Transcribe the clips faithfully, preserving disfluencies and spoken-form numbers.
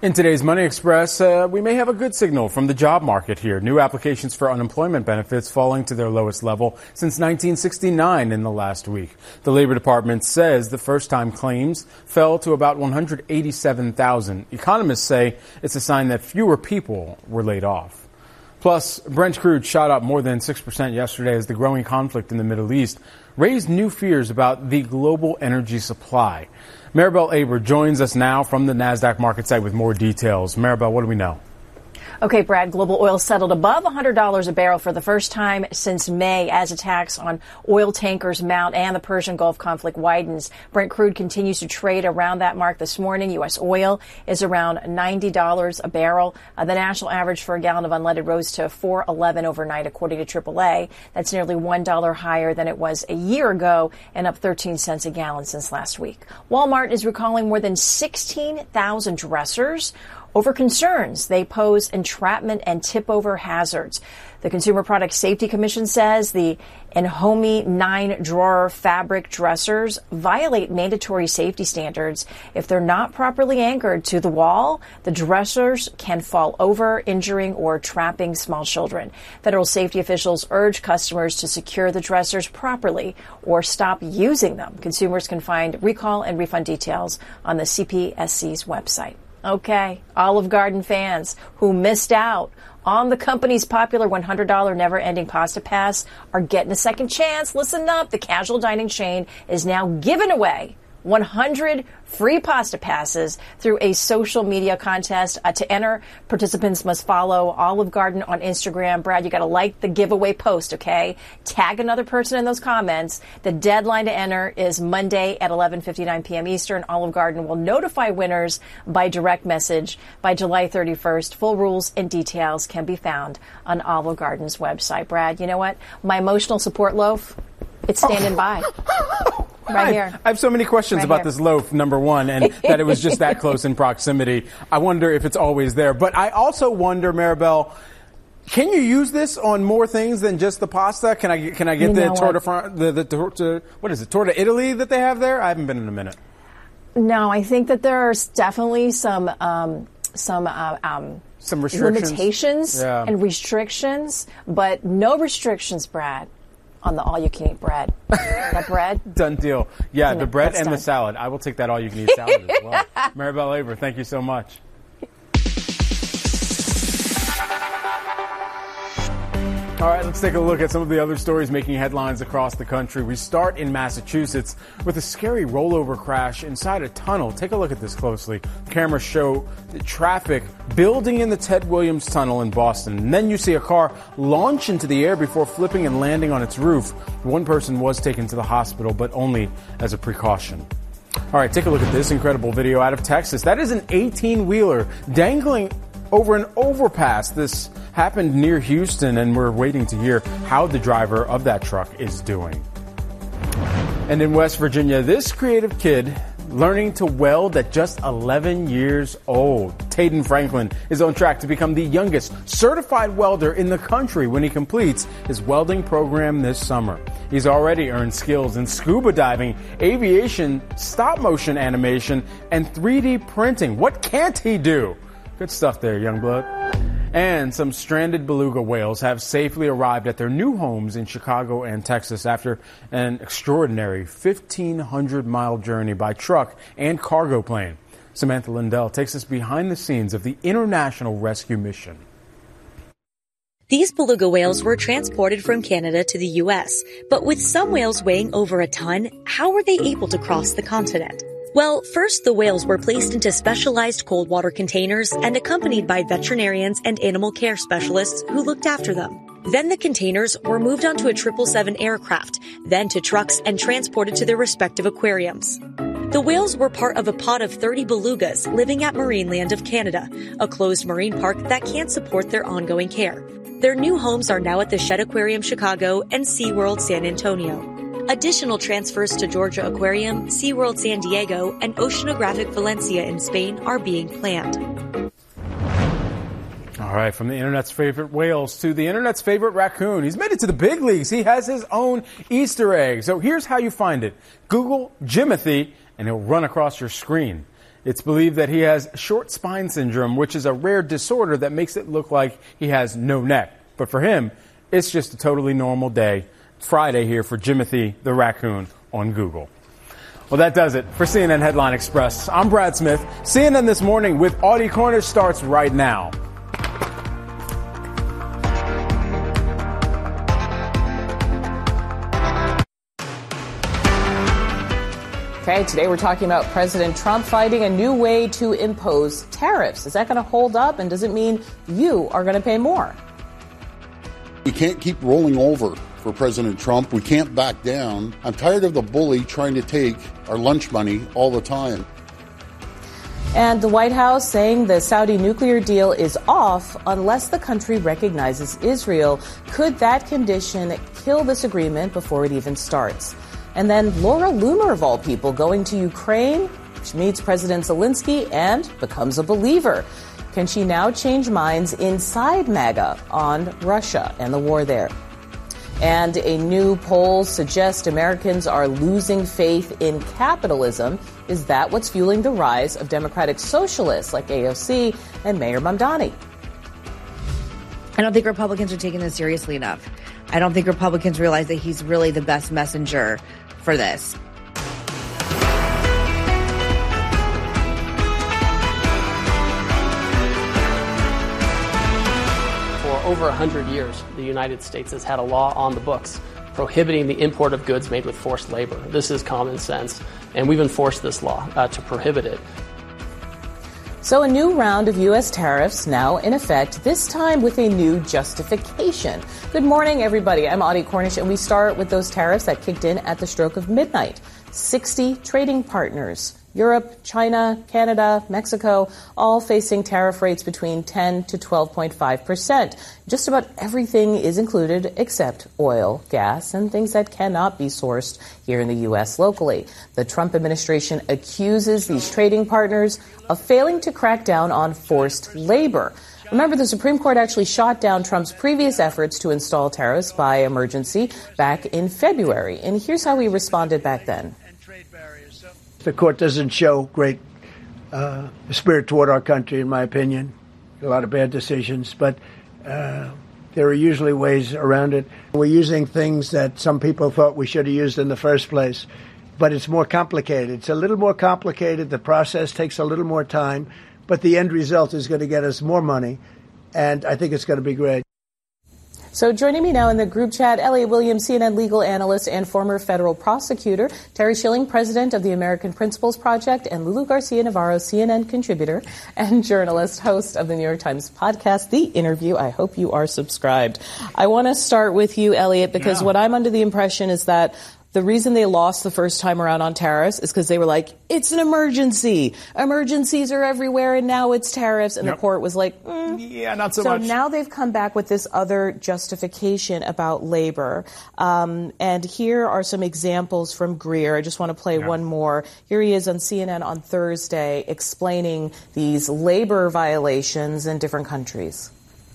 In today's Money Express, uh, we may have a good signal from the job market here. New applications for unemployment benefits falling to their lowest level since nineteen sixty-nine in the last week. The Labor Department says the first-time claims fell to about one hundred eighty-seven thousand. Economists say it's a sign that fewer people were laid off. Plus, Brent crude shot up more than six percent yesterday as the growing conflict in the Middle East raised new fears about the global energy supply. Maribel Aber joins us now from the NASDAQ market site with more details. Maribel, what do we know? Okay, Brad, global oil settled above one hundred dollars a barrel for the first time since May as attacks on oil tankers mount and the Persian Gulf conflict widens. Brent crude continues to trade around that mark this morning. U S oil is around ninety dollars a barrel. Uh, the national average for a gallon of unleaded rose to four eleven overnight, according to triple A. That's nearly one dollar higher than it was a year ago and up thirteen cents a gallon since last week. Walmart is recalling more than sixteen thousand dressers over concerns they pose entrapment and tip-over hazards. The Consumer Product Safety Commission says the Enhomi nine-drawer fabric dressers violate mandatory safety standards. If they're not properly anchored to the wall, the dressers can fall over, injuring or trapping small children. Federal safety officials urge customers to secure the dressers properly or stop using them. Consumers can find recall and refund details on the C P S C's website. Okay, Olive Garden fans who missed out on the company's popular one hundred dollars never-ending pasta pass are getting a second chance. Listen up. The casual dining chain is now giving away one hundred free pasta passes through a social media contest. Uh, to enter, participants must follow Olive Garden on Instagram. Brad, you got to like the giveaway post, okay? Tag another person in those comments. The deadline to enter is Monday at eleven fifty-nine p.m. Eastern. Olive Garden will notify winners by direct message by July thirty-first. Full rules and details can be found on Olive Garden's website. Brad, you know what? My emotional support loaf, it's standing by. Right here. I have so many questions right about here. This loaf, number one, and that it was just that close in proximity. I wonder if it's always there. But I also wonder, Maribel, can you use this on more things than just the pasta? Can I can I get you the know torta what? fr- the the torta, what is it, torta Italy that they have there? I haven't been in a minute. No, I think that there are definitely some um, some uh, um, some restrictions, limitations yeah. and restrictions, but no restrictions, Brad, on the all-you-can-eat bread. That bread? Done deal. Yeah, You know, the bread that's and done. the salad. I will take that all-you-can-eat salad as well. Maribel Aber, thank you so much. All right, let's take a look at some of the other stories making headlines across the country. We start in Massachusetts with a scary rollover crash inside a tunnel. Take a look at this closely. Cameras show the traffic building in the Ted Williams Tunnel in Boston. And then you see a car launch into the air before flipping and landing on its roof. One person was taken to the hospital, but only as a precaution. All right, take a look at this incredible video out of Texas. That is an eighteen-wheeler dangling over an overpass. This happened near Houston, and we're waiting to hear how the driver of that truck is doing. And in West Virginia, this creative kid learning to weld at just eleven years old. Taden Franklin is on track to become the youngest certified welder in the country when he completes his welding program this summer. He's already earned skills in scuba diving, aviation, stop-motion animation, and three D printing. What can't he do? Good stuff there, Youngblood. And some stranded beluga whales have safely arrived at their new homes in Chicago and Texas after an extraordinary fifteen hundred mile journey by truck and cargo plane. Samantha Lindell takes us behind the scenes of the International Rescue Mission. These beluga whales were transported from Canada to the U S, but with some whales weighing over a ton, how were they able to cross the continent? Well, first the whales were placed into specialized cold water containers and accompanied by veterinarians and animal care specialists who looked after them. Then the containers were moved onto a triple seven aircraft, then to trucks and transported to their respective aquariums. The whales were part of a pod of thirty belugas living at Marineland of Canada, a closed marine park that can't support their ongoing care. Their new homes are now at the Shedd Aquarium Chicago and SeaWorld San Antonio. Additional transfers to Georgia Aquarium, SeaWorld San Diego, and Oceanographic Valencia in Spain are being planned. All right, from the internet's favorite whales to the internet's favorite raccoon. He's made it to the big leagues. He has his own Easter egg. So here's how you find it. Google Jimothy, and he'll run across your screen. It's believed that he has short spine syndrome, which is a rare disorder that makes it look like he has no neck. But for him, it's just a totally normal day. Friday here for Jimothy the raccoon on Google. Well, that does it for C N N Headline Express. I'm Brad Smith. C N N This Morning with Audie Cornish starts right now. Okay, today we're talking about President Trump finding a new way to impose tariffs. Is that going to hold up, and does it mean you are going to pay more? We can't keep rolling over for President Trump. We can't back down. I'm tired of the bully trying to take our lunch money all the time. And the White House saying the Saudi nuclear deal is off unless the country recognizes Israel. Could that condition kill this agreement before it even starts? And then Laura Loomer, of all people, going to Ukraine. She meets President Zelensky and becomes a believer. Can she now change minds inside MAGA on Russia and the war there? And a new poll suggests Americans are losing faith in capitalism. Is that what's fueling the rise of democratic socialists like A O C and Mayor Mamdani? I don't think Republicans are taking this seriously enough. I don't think Republicans realize that he's really the best messenger for this. For over one hundred years, the United States has had a law on the books prohibiting the import of goods made with forced labor. This is common sense, and we've enforced this law uh, to prohibit it. So a new round of U S tariffs now in effect, this time with a new justification. Good morning, everybody. I'm Audie Cornish, and we start with those tariffs that kicked in at the stroke of midnight. sixty trading partners, Europe, China, Canada, Mexico, all facing tariff rates between ten to twelve point five percent. Just about everything is included except oil, gas, and things that cannot be sourced here in the U S locally. The Trump administration accuses these trading partners of failing to crack down on forced labor. Remember, the Supreme Court actually shot down Trump's previous efforts to install tariffs by emergency back in February. And here's how he responded back then. The court doesn't show great uh, spirit toward our country, in my opinion. A lot of bad decisions, but uh, there are usually ways around it. We're using things that some people thought we should have used in the first place, but it's more complicated. It's a little more complicated. The process takes a little more time, but the end result is going to get us more money, and I think it's going to be great. So joining me now in the group chat, Elliot Williams, C N N legal analyst and former federal prosecutor, Terry Schilling, president of the American Principles Project, and Lulu Garcia-Navarro, C N N contributor and journalist, host of the New York Times podcast, The Interview. I hope you are subscribed. I want to start with you, Elliot, because yeah. what I'm under the impression is that the reason they lost the first time around on tariffs is because they were like, it's an emergency. Emergencies are everywhere, and now it's tariffs. And yep. the court was like, mm. yeah, not so, so much. So now they've come back with this other justification about labor. Um, and here are some examples from Greer. I just want to play yeah. one more. Here he is on C N N on Thursday explaining these labor violations in different countries.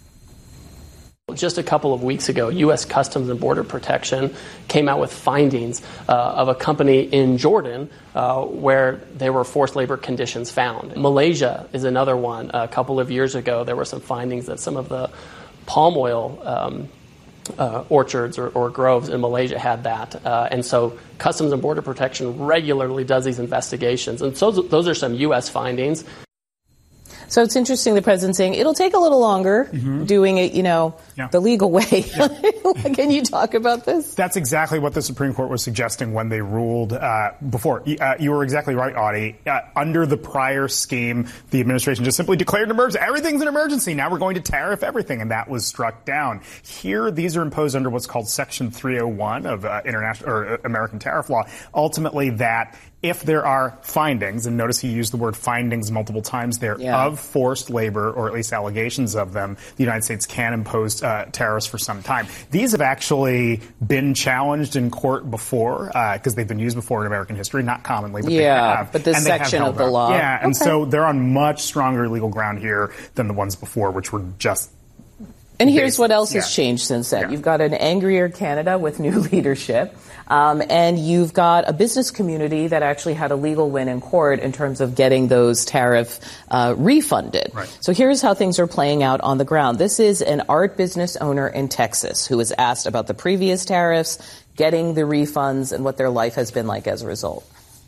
Just a couple of weeks ago, U S Customs and Border Protection came out with findings uh, of a company in Jordan uh, where there were forced labor conditions found. Malaysia is another one. A couple of years ago, there were some findings that some of the palm oil um, uh, orchards or, or groves in Malaysia had that. Uh, and so Customs and Border Protection regularly does these investigations. And so those are some U S findings. So it's interesting, the president saying it'll take a little longer mm-hmm. doing it, you know, yeah. the legal way. Yeah. Can you talk about this? That's exactly what the Supreme Court was suggesting when they ruled uh, before. Uh, you were exactly right, Audie. Uh, under the prior scheme, the administration just simply declared an emergency. Everything's an emergency. Now we're going to tariff everything, and that was struck down. Here, these are imposed under what's called Section three oh one of uh, international or uh, American tariff law. Ultimately, that if there are findings, and notice he used the word findings multiple times there, yeah. of forced labor, or at least allegations of them, the United States can impose uh, tariffs for some time. These have actually been challenged in court before, because uh, they've been used before in American history, not commonly, but yeah, they have. but this and section of the out. law. Yeah, and okay. so they're on much stronger legal ground here than the ones before, which were just And here's what else yeah. has changed since then. Yeah. You've got an angrier Canada with new leadership. Um, and you've got a business community that actually had a legal win in court in terms of getting those tariff uh, refunded. Right. So here's how things are playing out on the ground. This is an art business owner in Texas who was asked about the previous tariffs, getting the refunds, and what their life has been like as a result.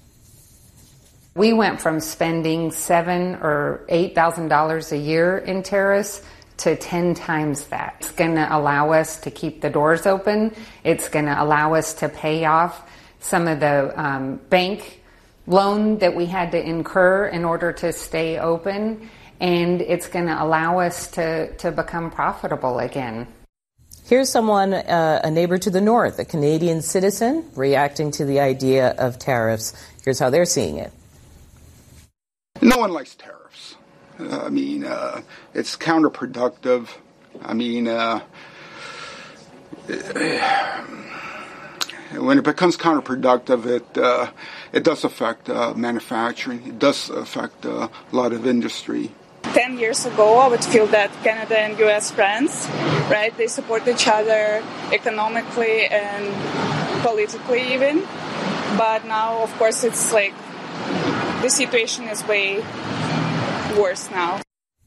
We went from spending seven or eight thousand dollars a year in tariffs to ten times that. It's going to allow us to keep the doors open. It's going to allow us to pay off some of the um, bank loan that we had to incur in order to stay open, and it's going to allow us to to become profitable again. Here's someone, uh, a neighbor to the north, a Canadian citizen, reacting to the idea of tariffs. Here's how they're seeing it. No one likes tariffs. Uh, I mean, uh, it's counterproductive. I mean, uh, when it becomes counterproductive, it uh, it does affect uh, manufacturing. It does affect uh, a lot of industry. Ten years ago, I would feel that Canada and U S friends, right? They support each other economically and politically even. But now, of course, it's like the situation is way worse now.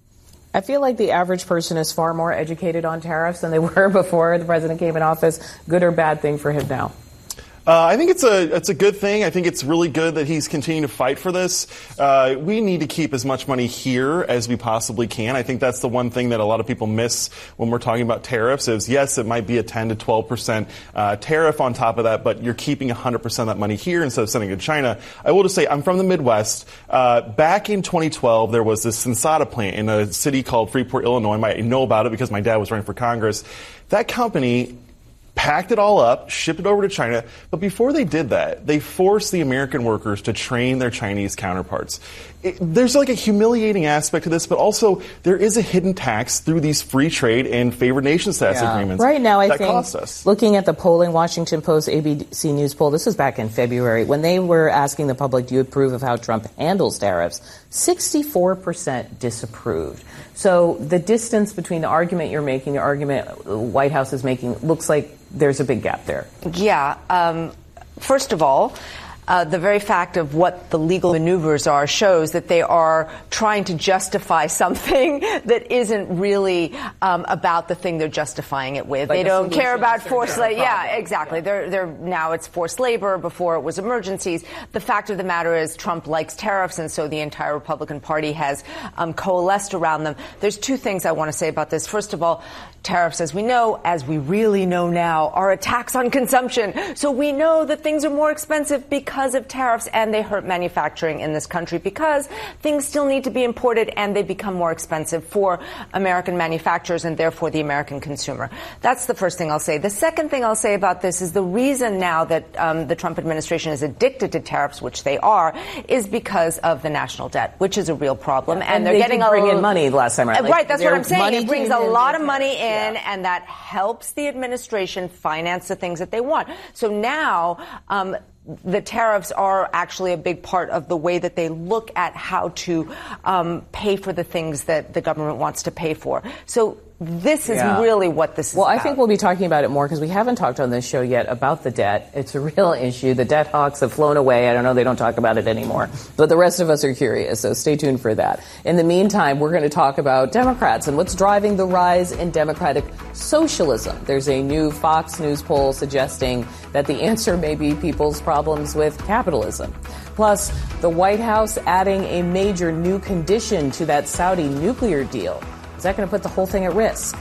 I feel like the average person is far more educated on tariffs than they were before the president came in office. Good or bad thing for him now? Uh, I think it's a it's a good thing. I think it's really good that he's continuing to fight for this. Uh, we need to keep as much money here as we possibly can. I think that's the one thing that a lot of people miss when we're talking about tariffs is, yes, it might be a ten to twelve percent uh, tariff on top of that, but you're keeping one hundred percent of that money here instead of sending it to China. I will just say, I'm from the Midwest. Uh, back in twenty twelve, there was this Sensata plant in a city called Freeport, Illinois. I might know about it because my dad was running for Congress. That company packed it all up, shipped it over to China. But before they did that, they forced the American workers to train their Chinese counterparts. It, there's like a humiliating aspect to this, but also there is a hidden tax through these free trade and favored nation status yeah. agreements. Right now, I that think, cost us. Looking at the polling, Washington Post, A B C News poll, this was back in February, when they were asking the public, do you approve of how Trump handles tariffs? sixty-four percent disapproved. So the distance between the argument you're making, the argument the White House is making, looks like there's a big gap there. Yeah. Um, first of all, Uh, the very fact of what the legal maneuvers are shows that they are trying to justify something that isn't really um, about the thing they're justifying it with. Like they don't care about forced labor. Yeah, exactly. Yeah. They're, they're now it's forced labor. Before it was emergencies. The fact of the matter is Trump likes tariffs, and so the entire Republican Party has um, coalesced around them. There's two things I want to say about this. First of all, tariffs, as we know, as we really know now, are a tax on consumption. So we know that things are more expensive because of tariffs, and they hurt manufacturing in this country because things still need to be imported and they become more expensive for American manufacturers and therefore the American consumer. That's the first thing I'll say. The second thing I'll say about this is the reason now that um, the Trump administration is addicted to tariffs, which they are, is because of the national debt, which is a real problem. Yeah, and, and they're they getting did a bring in money last time, right? Like, right, that's what I'm saying. It brings a in lot of money in. Yeah. And that helps the administration finance the things that they want. So now um, the tariffs are actually a big part of the way that they look at how to um, pay for the things that the government wants to pay for. So this is yeah. really what this is well, about. I think we'll be talking about it more because we haven't talked on this show yet about the debt. It's a real issue. The debt hawks have flown away. I don't know. They don't talk about it anymore. But the rest of us are curious, so stay tuned for that. In the meantime, we're going to talk about Democrats and what's driving the rise in democratic socialism. There's a new Fox News poll suggesting that the answer may be people's problems with capitalism. Plus, the White House adding a major new condition to that Saudi nuclear deal. Is that going to put the whole thing at risk?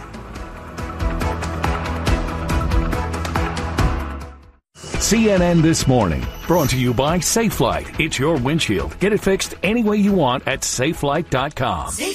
C N N This Morning, brought to you by Safelite. It's your windshield. Get it fixed any way you want at safelite dot com.